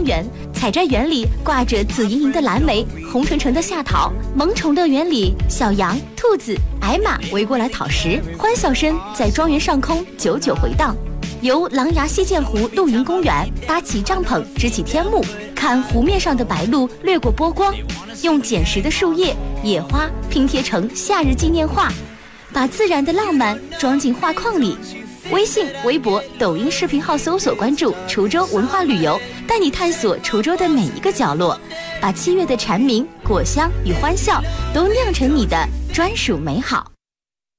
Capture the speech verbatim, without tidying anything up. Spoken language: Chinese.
园，采摘园里挂着紫莹莹的蓝莓，红橙橙的夏桃。萌宠乐园里，小羊、兔子、矮马围过来讨食，欢笑声在庄园上空久久回荡。游狼牙溪涧湖露营公园，搭起帐篷，支起天幕，看湖面上的白鹭掠过波光，用捡拾的树叶、野花拼贴成夏日纪念画，把自然的浪漫装进画框里。微信、微博、抖音视频号搜索关注滁州文化旅游，带你探索滁州的每一个角落，把七月的蝉鸣、果香与欢笑都酿成你的专属美好。